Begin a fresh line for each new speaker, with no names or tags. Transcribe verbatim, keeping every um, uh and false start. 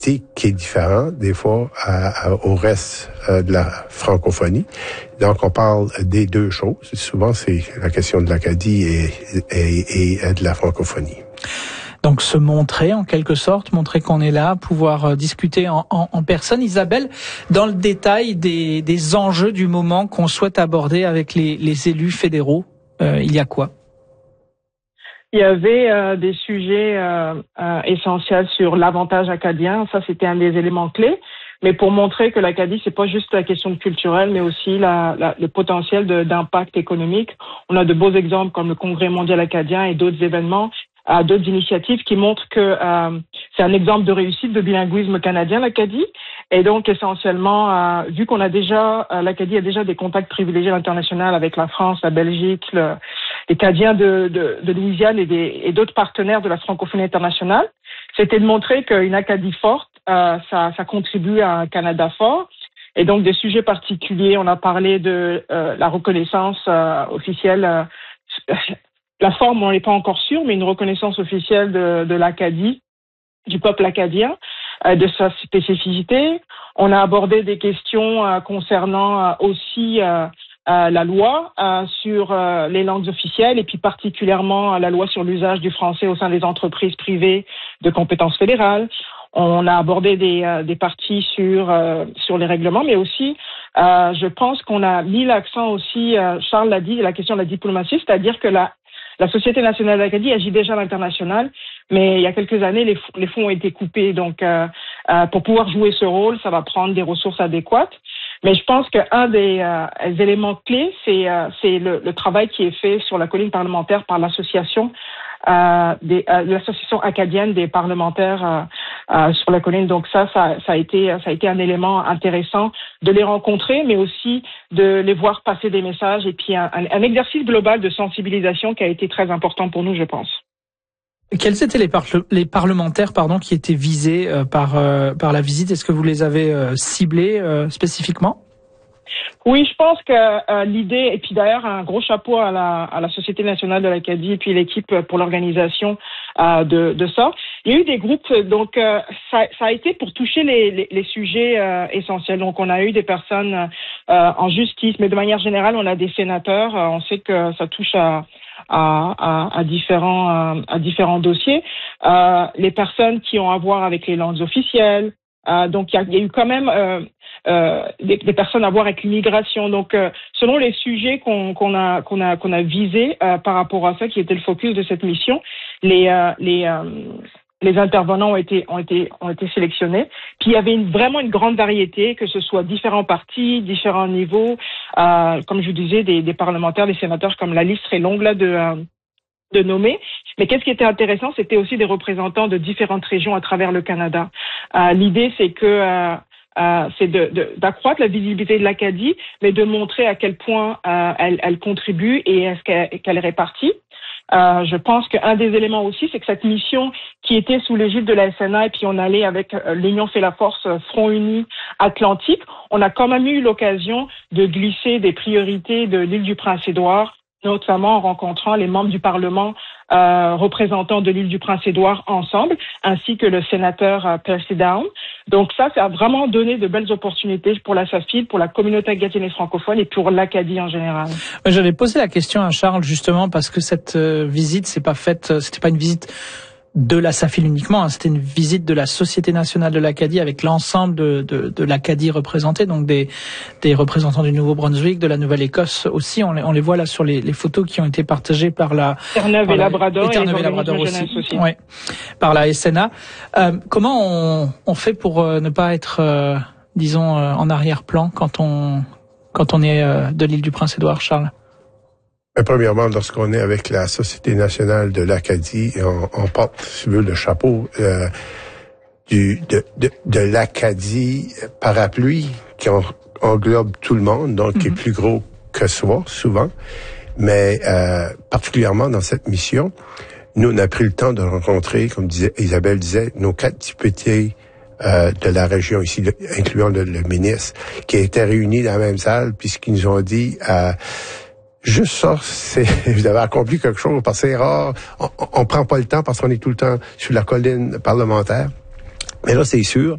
qui est différent des fois à, à, au reste euh, de la francophonie. Donc, on parle des deux choses. Souvent, c'est la question de l'Acadie et, et, et de la francophonie.
Donc, se montrer en quelque sorte, montrer qu'on est là, pouvoir euh, discuter en, en, en personne. Isabelle, dans le détail des, des enjeux du moment qu'on souhaite aborder avec les, les élus fédéraux, euh, il y a quoi?
Il y avait euh, des sujets euh, euh, essentiels sur l'avantage acadien. Ça, c'était un des éléments clés. Mais pour montrer que l'Acadie, c'est pas juste la question culturelle, mais aussi la, la, le potentiel de, d'impact économique. On a de beaux exemples comme le Congrès mondial acadien et d'autres événements, euh, d'autres initiatives qui montrent que euh, c'est un exemple de réussite de bilinguisme canadien, l'Acadie. Et donc, essentiellement, euh, vu qu'on a déjà, euh, l'Acadie a déjà des contacts privilégiés à l'international avec la France, la Belgique, le, les Canadiens de, de, de Louisiane et, des, et d'autres partenaires de la francophonie internationale, c'était de montrer qu'une Acadie forte, euh, ça, ça contribue à un Canada fort. Et donc, des sujets particuliers, on a parlé de euh, la reconnaissance euh, officielle. Euh, la forme, on n'est pas encore sûr, mais une reconnaissance officielle de, de l'Acadie, du peuple acadien, euh, de sa spécificité. On a abordé des questions euh, concernant euh, aussi euh, euh, la loi euh, sur euh, les langues officielles et puis particulièrement euh, la loi sur l'usage du français au sein des entreprises privées de compétences fédérales. On a abordé des, euh, des parties sur euh, sur les règlements, mais aussi, euh, je pense qu'on a mis l'accent aussi, euh, Charles l'a dit, la question de la diplomatie, c'est-à-dire que la La Société nationale d'Acadie agit déjà à l'international, mais il y a quelques années, les, les fonds ont été coupés. Donc, euh, euh, pour pouvoir jouer ce rôle, ça va prendre des ressources adéquates. Mais je pense qu'un des euh, éléments clés, c'est, euh, c'est le, le travail qui est fait sur la colline parlementaire par l'association, euh, des, euh, l'association acadienne des parlementaires euh, euh, sur la colline. Donc ça, ça, ça a été, ça a été un élément intéressant de les rencontrer, mais aussi de les voir passer des messages et puis un, un, un exercice global de sensibilisation qui a été très important pour nous, je pense.
Quels étaient les, par- les parlementaires pardon, qui étaient visés euh, par, euh, par la visite? Est-ce que vous les avez euh, ciblés euh, spécifiquement?
Oui, je pense que euh, l'idée, et puis d'ailleurs un gros chapeau à la, à la Société nationale de l'Acadie et puis l'équipe pour l'organisation euh, de, de ça. Il y a eu des groupes, donc euh, ça, ça a été pour toucher les, les, les sujets euh, essentiels. Donc on a eu des personnes euh, en justice, mais de manière générale, on a des sénateurs. Euh, on sait que ça touche à À, à, à différents à, à différents dossiers, euh, les personnes qui ont à voir avec les langues officielles. Euh, donc il y a, y a eu quand même euh, euh, des, des personnes à voir avec l'immigration. Donc euh, selon les sujets qu'on, qu'on a qu'on a qu'on a visés euh, par rapport à ça, qui était le focus de cette mission, les euh, les euh, les intervenants ont été ont été ont été sélectionnés. Puis il y avait une, vraiment une grande variété, que ce soit différents partis, différents niveaux. Euh, comme je vous disais, des, des parlementaires, des sénateurs, comme la liste serait longue là de euh, de nommer. Mais qu'est-ce qui était intéressant, c'était aussi des représentants de différentes régions à travers le Canada. Euh, l'idée, c'est que euh, euh, c'est de, de, d'accroître la visibilité de l'Acadie, mais de montrer à quel point euh, elle, elle contribue et est-ce qu'elle, qu'elle est répartie. Euh, je pense qu'un des éléments aussi, c'est que cette mission qui était sous l'égide de la S N A et puis on allait avec euh, l'Union fait la force, euh, Front Uni Atlantique, on a quand même eu l'occasion de glisser des priorités de l'île du Prince-Édouard, notamment en rencontrant les membres du Parlement euh, représentants de l'île du Prince-Édouard ensemble, ainsi que le sénateur euh, Percy Down. Donc ça, ça a vraiment donné de belles opportunités pour la SAFID, pour la communauté acadienne et francophone et pour l'Acadie en général.
J'avais posé la question à Charles justement parce que cette euh, visite, c'est pas faite, c'était pas une visite de la SAFIL uniquement, hein, c'était une visite de la Société nationale de l'Acadie avec l'ensemble de, de, de l'Acadie représentée, donc des, des représentants du Nouveau-Brunswick, de la Nouvelle-Écosse aussi. On les, on les voit là sur les, les photos qui ont été partagées par la
Terre-Neuve et Labrador,
et, Terre-Neuve et Labrador aussi, aussi. Ouais, par la S N A. Euh, comment on, on fait pour euh, ne pas être, euh, disons, euh, en arrière-plan quand on quand on est euh, de l'île du Prince-Édouard, Charles?
Mais premièrement, lorsqu'on est avec la Société nationale de l'Acadie, on, on porte, si tu veux, le chapeau euh, du, de, de, de l'Acadie parapluie qui en, englobe tout le monde, donc mm-hmm. qui est plus gros que soi, souvent. Mais euh, particulièrement dans cette mission, nous, on a pris le temps de rencontrer, comme disait Isabelle disait, nos quatre députés euh, de la région ici, incluant le, le ministre, qui étaient réunis dans la même salle, puisqu'ils nous ont dit... Euh, juste ça, c'est, vous avez accompli quelque chose, parce que c'est rare, on, on prend pas le temps parce qu'on est tout le temps sur la colline parlementaire. Mais là, c'est sûr,